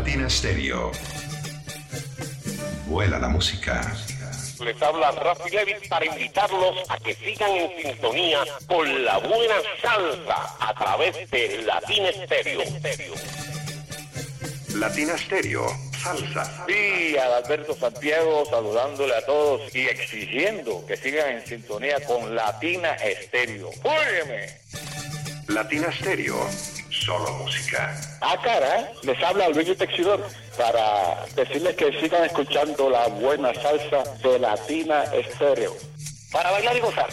Latina Stereo. Vuela la música. Les habla Rafi Levy para invitarlos a que sigan en sintonía con la buena salsa a través de Latina Stereo. Latina Stereo, salsa. Sí, Adalberto Santiago saludándole a todos y exigiendo que sigan en sintonía con Latina Stereo. ¡Óyeme! Latina Stereo, solo música. Cara, les habla Luis Texidor para decirles que sigan escuchando la buena salsa de Latina Stereo. Para bailar y gozar.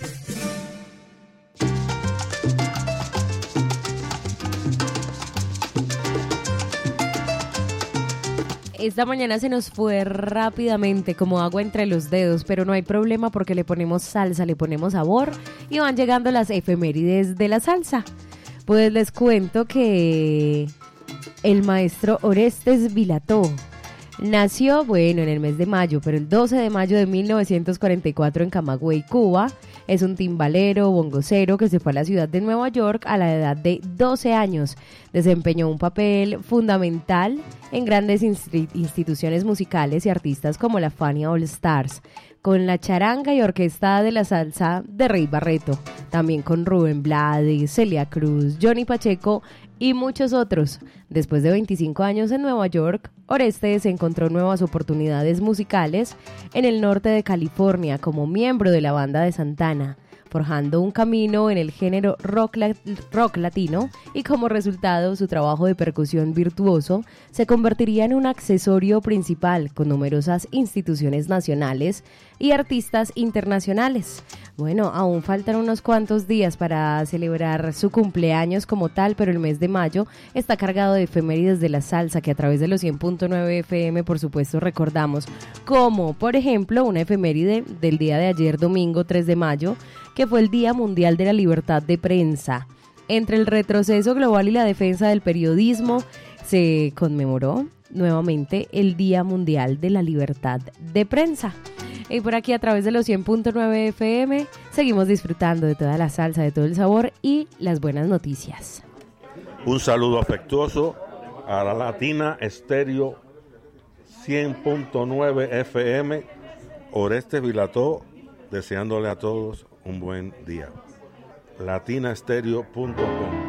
Esta mañana se nos fue rápidamente como agua entre los dedos, pero no hay problema porque le ponemos salsa, le ponemos sabor y van llegando las efemérides de la salsa. Pues les cuento que el maestro Orestes Vilató nació, en el mes de mayo, pero el 12 de mayo de 1944 en Camagüey, Cuba. Es un timbalero, bongocero que se fue a la ciudad de Nueva York a la edad de 12 años. Desempeñó un papel fundamental en grandes instituciones musicales y artistas como la Fania All Stars, con la charanga y orquesta de la salsa de Rey Barreto, también con Rubén Blades, Celia Cruz, Johnny Pacheco y muchos otros. Después de 25 años en Nueva York, Orestes encontró nuevas oportunidades musicales en el norte de California como miembro de la banda de Santana, forjando un camino en el género rock latino, y como resultado su trabajo de percusión virtuoso se convertiría en un accesorio principal con numerosas instituciones nacionales y artistas internacionales. Aún faltan unos cuantos días para celebrar su cumpleaños como tal, pero el mes de mayo está cargado de efemérides de la salsa que a través de los 100.9 FM por supuesto recordamos, como por ejemplo una efeméride del día de ayer, domingo 3 de mayo, que fue el Día Mundial de la Libertad de Prensa. Entre el retroceso global y la defensa del periodismo, se conmemoró nuevamente el Día Mundial de la Libertad de Prensa. Y por aquí a través de los 100.9 FM seguimos disfrutando de toda la salsa, de todo el sabor y las buenas noticias. Un saludo afectuoso a la Latina Stereo 100.9 FM, Orestes Vilató, deseándole a todos un buen día. latinastereo.com